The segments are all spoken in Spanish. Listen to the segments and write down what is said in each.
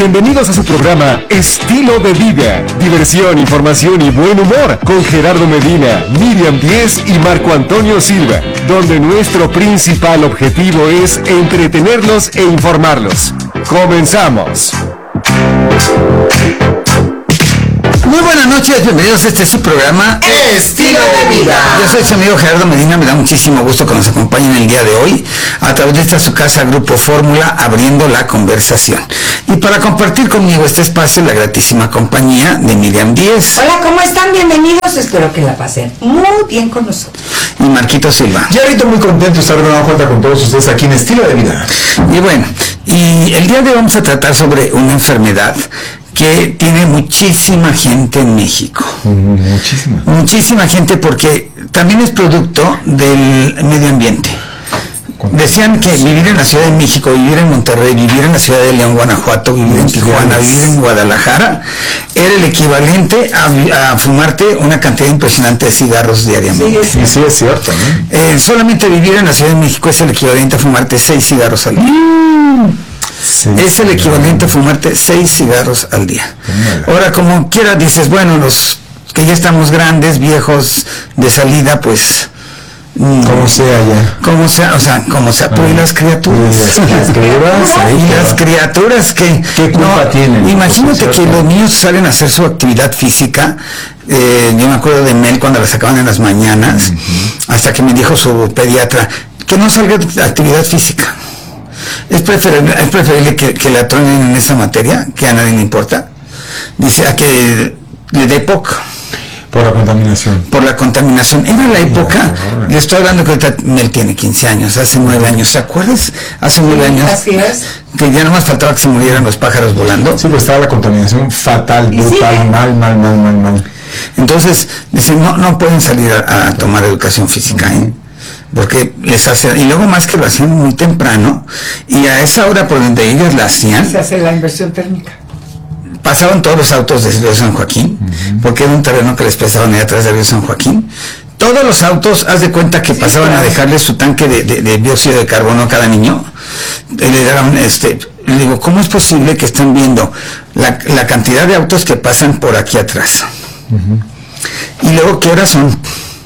Bienvenidos a su programa Estilo de Vida. Diversión, información y buen humor con Gerardo Medina, Miriam Díez y Marco Antonio Silva, donde nuestro principal objetivo es entretenerlos e informarlos. ¡Comenzamos! Muy buenas noches, bienvenidos a este su programa Estilo de Vida. Yo soy su amigo Gerardo Medina, me da muchísimo gusto que nos acompañen el día de hoy a través de esta su casa Grupo Fórmula, abriendo la conversación. Y para compartir conmigo este espacio, la gratísima compañía de Miriam Díez. Hola, ¿cómo están? Bienvenidos, espero que la pasen muy bien con nosotros. Y Marquito Silva. Ya ahorita muy contento de estar de nueva cuenta con todos ustedes aquí en Estilo de Vida. Y bueno, y el día de hoy vamos a tratar sobre una enfermedad que tiene muchísima gente en México. Muchísima gente, porque también es producto del medio ambiente. Decían que vivir en la Ciudad de México, vivir en Monterrey, vivir en la Ciudad de León, Guanajuato, vivir en Tijuana, vivir en Guadalajara, era el equivalente a fumarte una cantidad impresionante de cigarros diariamente. Sí, es cierto, ¿no? Solamente vivir en la Ciudad de México es el equivalente a fumarte 6 cigarros al día. Es el equivalente a fumarte 6 cigarros al día. Ahora, como quiera, dices, bueno, los que ya estamos grandes, viejos, de salida, pues... como sea ya. Como sea, pero ¿y las criaturas? ¿Y las criaturas que... ¿Qué culpa tienen? Imagínate que los niños salen a hacer su actividad física. Yo me acuerdo de Mel cuando la sacaban en las mañanas, hasta que me dijo su pediatra, que no salga de actividad física. Es preferible que la truenen en esa materia, que a nadie le importa. Dice, a que le dé POC. Por la contaminación. Por la contaminación. Era la época, le estoy hablando que ahorita Mel tiene 15 años, hace 9 años, ¿se acuerdas? Hace 9 años. Así es. Que ya nomás faltaba que se murieran los pájaros volando. Sí, pues estaba la contaminación fatal, brutal, mal. Entonces, dicen, no pueden salir a tomar educación física, porque les hace, y luego más que lo hacían muy temprano, y a esa hora por donde ellos la hacían, Se hace la inversión térmica. pasaban todos los autos de Río San Joaquín, porque era un terreno que les prestaban ahí atrás de Río San Joaquín. Todos los autos, haz de cuenta que pasaban a dejarle su tanque de dióxido de carbono a cada niño. Le daban, le digo, ¿cómo es posible que están viendo la cantidad de autos que pasan por aquí atrás? Y luego, ¿qué horas son?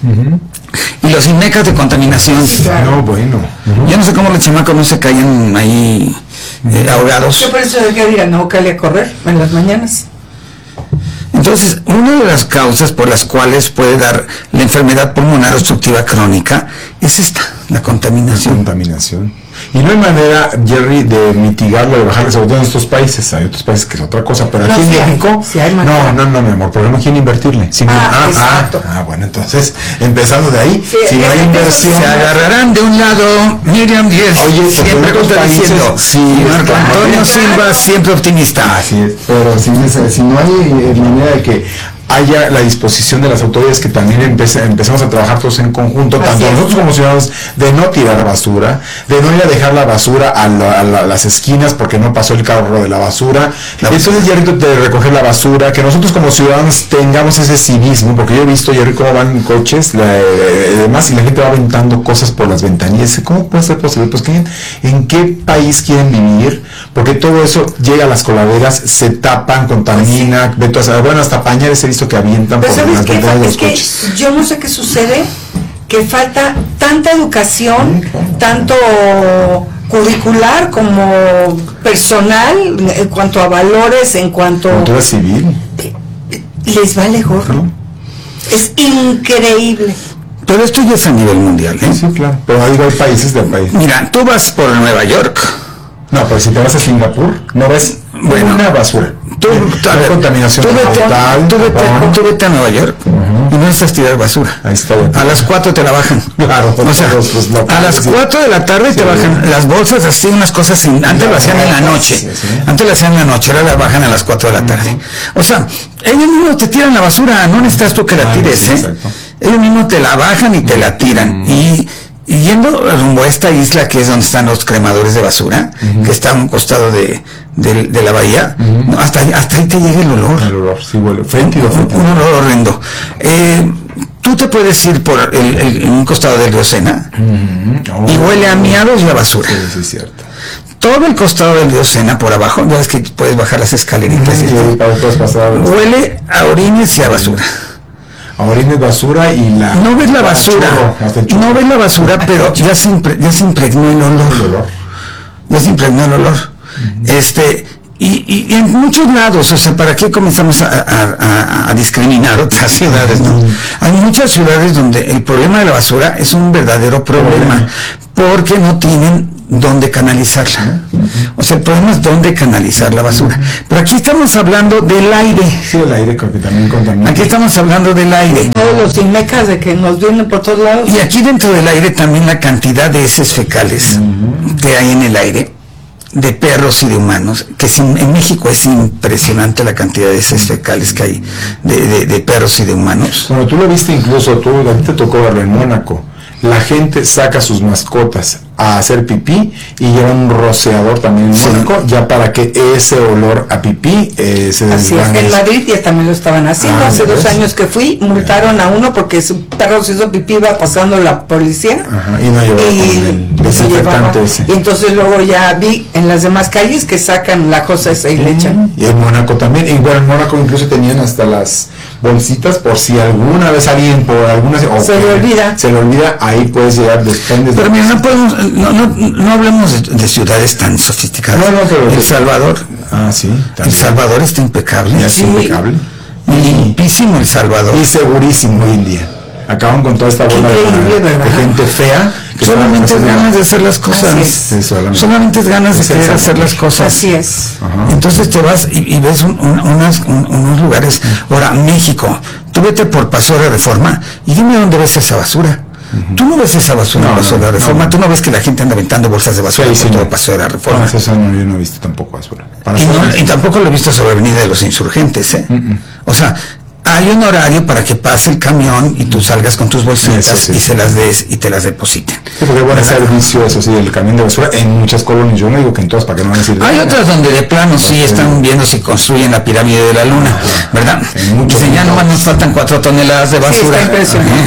Y los INMECAS de contaminación. No, bueno. Yo no sé cómo los chamacos no se caen ahí ahogados. Yo por eso dejé de ir a Naucali a correr en las mañanas. Entonces, una de las causas por las cuales puede dar la enfermedad pulmonar obstructiva crónica es esta, la contaminación. Y no hay manera, Jerry, de mitigarlo, de bajarle, sobre todo en estos países. Hay otros países que es otra cosa, pero aquí en México, no, mi amor, porque no quieren invertirle. Bueno, entonces, empezando de ahí, si no hay inversión, se agarrarán de un lado Miriam Díez, siempre contradiciendo, Marco Antonio Silva, siempre optimista. Así es, pero si no hay manera de que haya la disposición de las autoridades, que también empezamos a trabajar todos en conjunto, tanto nosotros como ciudadanos, de no tirar basura, de no ir a dejar la basura a las esquinas porque no pasó el carro de la basura. Entonces, Jerry, de recoger la basura, que nosotros como ciudadanos tengamos ese civismo, porque yo he visto, Jerry, cómo van en coches, además, y la gente va aventando cosas por las ventanillas. ¿Cómo puede ser posible? Pues, ¿en qué país quieren vivir? Porque todo eso llega a las coladeras, se tapan, contamina, hasta pañales he visto que avientan por las ventanas de los coches. Yo no sé qué sucede, que falta tanta educación, tanto curricular como personal, en cuanto a valores, en cuanto... Cultura civil. Les vale gorro. Es increíble. Pero esto ya es a nivel mundial, Sí, claro. Pero hay países del país. Mira, tú vas por Nueva York. No, pero si te vas a Singapur, no ves una basura. Contaminación total. Tú vete a Nueva York y no necesitas tirar basura. Ahí está. A las 4 te la bajan. Claro. O sea, a las 4 de la tarde te bajan las bolsas, así unas cosas. Antes lo hacían en la noche. Antes lo hacían en la noche, ahora la bajan a las 4 de la tarde. O sea, ellos mismos te tiran la basura, no necesitas tú que la tires, Ellos mismos te la bajan y te la tiran. Y yendo rumbo a esta isla, que es donde están los cremadores de basura, que está a un costado de la bahía, hasta ahí te llega el olor. El olor, sí, huele. Fétido. Un olor horrendo. Tú te puedes ir por un costado del río Sena y huele a miados y a basura. Sí, es cierto. todo el costado del río Sena por abajo, ya ves que puedes bajar las escaleritas, huele a orines y a basura. A orines, basura y la... No ves la basura, no ves la basura, pero ya se impregnó el olor. Ya se impregnó el olor. Y en muchos lados, o sea, ¿para qué comenzamos a discriminar otras ciudades, no? Hay muchas ciudades donde el problema de la basura es un verdadero problema, porque no tienen dónde canalizarla. O sea, el problema es dónde canalizar la basura. Pero aquí estamos hablando del aire. Sí, el aire creo que también contamina. Aquí estamos hablando del aire. Todos los inmecas de que nos vienen por todos lados. Y aquí dentro del aire también la cantidad de heces fecales que hay en el aire, de perros y de humanos, que en México es impresionante la cantidad de heces fecales que hay de perros y de humanos. Bueno, tú lo viste incluso, a ti te tocó verlo en Mónaco. La gente saca sus mascotas a hacer pipí y lleva un rociador también en Mónaco, ya para que ese olor a pipí se así es. En Madrid ya también lo estaban haciendo. Hace 2 años que fui, multaron a uno porque su perro se hizo pipí, iba pasando la policía. Y no llevaba el desinfectante ese. Y entonces luego ya vi en las demás calles que sacan la cosa esa y le echan. Y en Mónaco también. Y bueno, en Mónaco incluso tenían hasta las bolsitas por si alguna vez alguien por alguna se le olvida, ahí puedes llegar después. Pero mira, no hablemos de ciudades tan sofisticadas. Pero El Salvador. Sí. También. El Salvador está impecable. Ya sí, impecable. Limpísimo El Salvador. Y segurísimo hoy en día. Acaban con toda esta bola de gente fea. Solamente es ganas de hacer las cosas. Solamente es ganas de querer hacer las cosas. Así es. Entonces te vas y ves unos lugares. Ahora, México, tú vete por Paseo de Reforma y dime dónde ves esa basura. Tú no ves esa basura en Paseo de la Reforma. Tú no ves que la gente anda aventando bolsas de basura por todo Paseo de la Reforma. Yo no he visto tampoco basura. Y tampoco lo he visto sobre Avenida de los Insurgentes, O sea, hay un horario para que pase el camión y tú salgas con tus bolsitas y se las des y te las depositen. Sí, porque bueno, servicio, eso sí, el camión de basura en muchas colonias. Yo no digo que en todas, para que no van a decir. Hay otras donde de plano sí están viendo si construyen la pirámide de la luna, ¿verdad? Dicen, ya nomás nos faltan 4 toneladas de basura. Sí, está impresionante.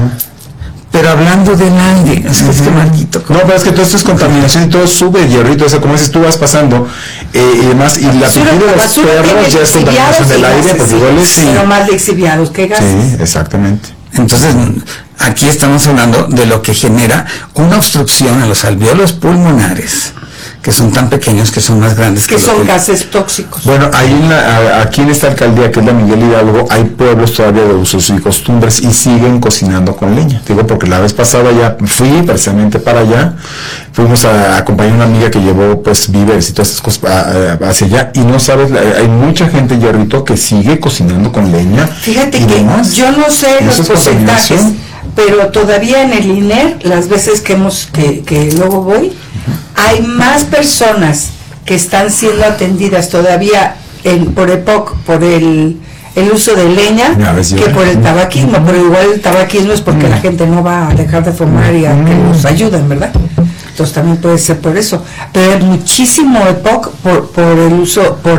Pero hablando del aire, es que maldito. No, pero es que todo esto es contaminación y todo sube, hierrito, eso como dices, tú vas pasando y demás, y la pipí de los perros ya es contaminación del aire, porque igual es... Pero más lixiviados que gases. Sí, exactamente. Entonces, aquí estamos hablando de lo que genera una obstrucción a los alvéolos pulmonares, que son tan pequeños que son más grandes que son gases tóxicos. Bueno, aquí en esta alcaldía, que es la Miguel Hidalgo, hay pueblos todavía de usos y costumbres y siguen cocinando con leña. Digo, porque la vez pasada ya fui precisamente para allá, fuimos a acompañar a una amiga que llevó pues víveres y todas esas cosas hacia allá, y no sabes, hay mucha gente, Hierrito, que sigue cocinando con leña. Fíjate que yo no sé los porcentajes, pero todavía en el INER, las veces que luego voy, hay más personas que están siendo atendidas todavía por EPOC, por el uso de leña, que por el tabaquismo. Pero igual el tabaquismo es porque la gente no va a dejar de fumar y a que los ayuden, ¿verdad? Entonces también puede ser por eso. Pero hay muchísimo EPOC por el uso, por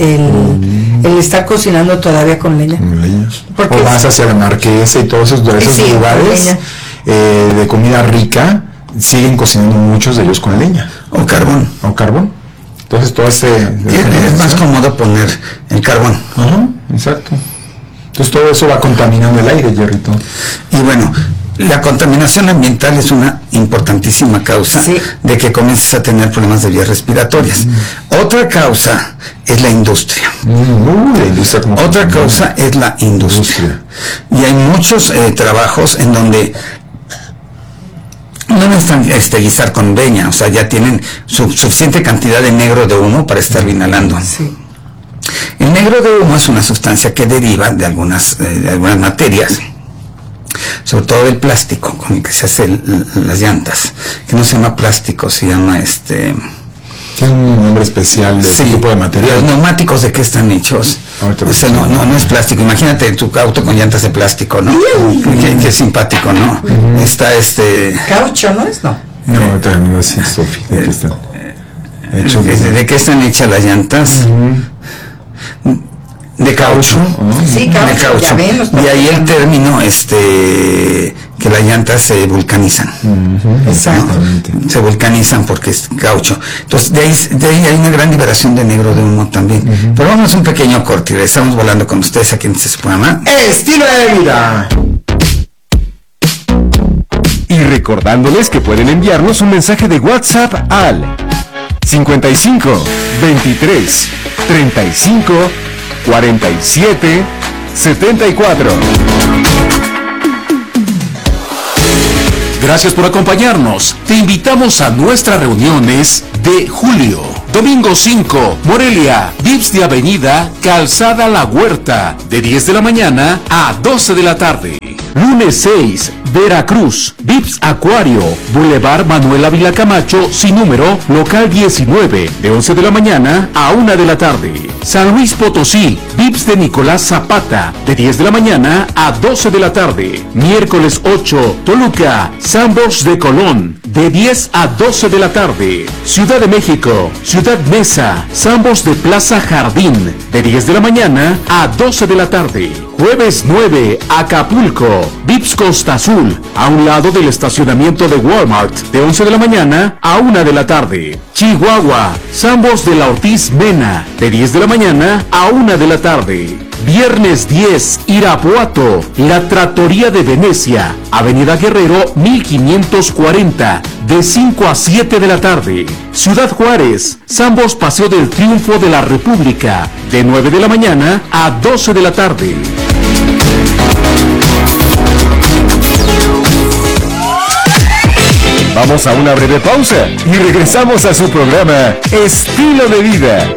el estar cocinando todavía con leña. O vas hacia la Marquesa y todos esos lugares de comida rica, siguen cocinando muchos de ellos con leña. O carbón. Entonces todo es más cómodo poner el carbón. Exacto. Entonces todo eso va contaminando el aire, Hierrito. Y bueno, la contaminación ambiental es una importantísima causa de que comiences a tener problemas de vías respiratorias. Otra causa es la industria. Otra causa es la industria. Y hay muchos trabajos en donde no necesitan guisar con leña, o sea, ya tienen suficiente cantidad de negro de humo para estar inhalando. Sí. El negro de humo es una sustancia que deriva de algunas materias, sobre todo del plástico con el que se hacen las llantas, que no se llama plástico, se llama tiene un nombre especial de ese tipo de material. Los neumáticos, ¿de qué están hechos? O sea, no es plástico. Imagínate tu auto con llantas de plástico, ¿no? Qué simpático, ¿no? Está caucho, ¿no es? No, también no es Sofi. ¿De qué están hechas las llantas? De caucho. Sí, caucho, ya vemos. Y ahí el término, que las llantas se vulcanizan. Exactamente. ¿No? Se vulcanizan porque es caucho. Entonces, de ahí hay una gran liberación de negro de humo también. Pero vamos a un pequeño corte y regresamos volando con ustedes aquí en este programa. Estilo de vida. Y recordándoles que pueden enviarnos un mensaje de WhatsApp al 55 23 35 47 74. Gracias por acompañarnos. Te invitamos a nuestras reuniones de julio. Domingo 5, Morelia, VIPS de Avenida, Calzada La Huerta, de 10 de la mañana a 12 de la tarde. Lunes 6, Veracruz, VIPS Acuario, Boulevard Manuel Ávila Camacho, sin número, local 19, de 11 de la mañana a 1 de la tarde. San Luis Potosí, VIPS de Nicolás Zapata, de 10 de la mañana a 12 de la tarde. Miércoles 8, Toluca, Sambors de Colón, de 10 a 12 de la tarde. Ciudad de México, Ciudad Mesa, Sambors de Plaza Jardín, de 10 de la mañana a 12 de la tarde. Jueves 9, Acapulco, VIPS Costa Azul, a un lado del estacionamiento de Walmart, de 11 de la mañana a 1 de la tarde. Chihuahua, Sambors de la Ortiz Mena, de 10 de la mañana a 1 de la tarde. Viernes 10, Irapuato, La Trattoria de Venecia, Avenida Guerrero 1540, de 5 a 7 de la tarde. Ciudad Juárez, Sambors Paseo del Triunfo de la República, de 9 de la mañana a 12 de la tarde. Vamos a una breve pausa y regresamos a su programa Estilo de Vida.